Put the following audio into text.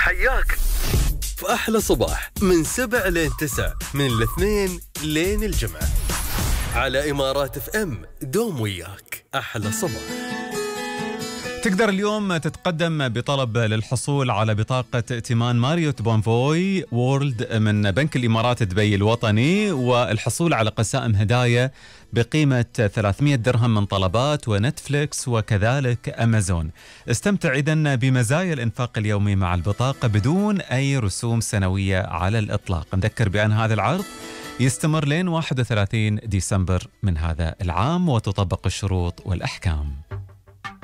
حياك في أحلى صباح من 7 لين 9، من الاثنين لين الجمعة على إمارات اف ام. دوم وياك أحلى صباح. تقدر اليوم تتقدم بطلب للحصول على بطاقة ائتمان ماريوت بونفوي وورلد من بنك الإمارات دبي الوطني، والحصول على قسائم هدايا بقيمة 300 درهم من طلبات ونتفليكس وكذلك أمازون. استمتع إذن بمزايا الإنفاق اليومي مع البطاقة بدون أي رسوم سنوية على الإطلاق. نذكر بأن هذا العرض يستمر لين 31 ديسمبر من هذا العام، وتطبق الشروط والأحكام.